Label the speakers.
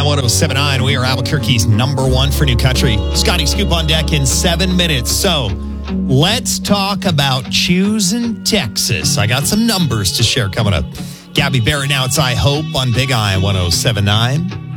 Speaker 1: 1079. We are Albuquerque's number one for new country. Scotty Scoop on deck in 7 minutes. So let's talk about choosing Texas. I got some numbers to share coming up. Gabby Barrett now. It's I Hope on Big I 1079.